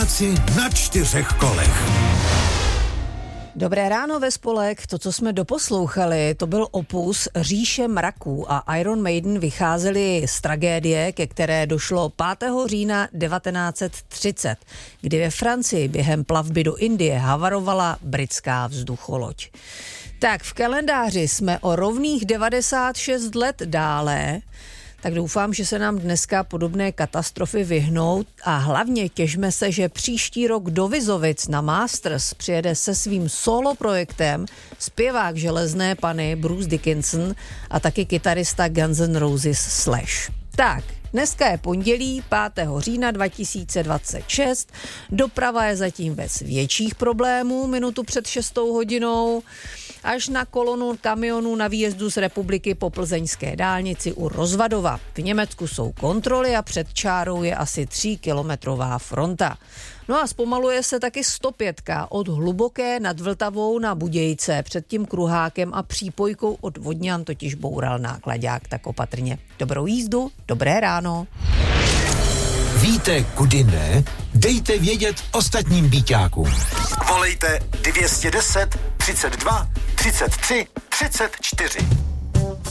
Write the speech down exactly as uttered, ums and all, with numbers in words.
Práci na čtyřech kolech. Dobré ráno ve Spolek, to, co jsme doposlouchali, to byl opus Říše mraků a Iron Maiden vycházeli z tragédie, ke které došlo pátého října devatenáct set třicet, kdy ve Francii během plavby do Indie havarovala britská vzducholoď. Tak v kalendáři jsme o rovných devadesát šest let dále, tak doufám, že se nám dneska podobné katastrofy vyhnou a hlavně těšme se, že příští rok do Vizovic na Masters přijede se svým solo projektem zpěvák Železné Panny Bruce Dickinson a taky kytarista Guns N' Roses Slash. Tak, dneska je pondělí, pátého října dva tisíce dvacet šest, doprava je zatím bez větších problémů, minutu před šestou hodinou, až na kolonu kamionů na výjezdu z republiky po plzeňské dálnici u Rozvadova. V Německu jsou kontroly a před čárou je asi tříkilometrová fronta. No a zpomaluje se taky sto pět od Hluboké nad Vltavou na Budějce. Před tím kruhákem a přípojkou od Vodňan totiž boural nákladák, tak opatrně. Dobrou jízdu, dobré ráno. Víte, kudy ne? Dejte vědět ostatním býťákům. Volejte dvě stě deset, třicet dva, třicet tři, třicet čtyři.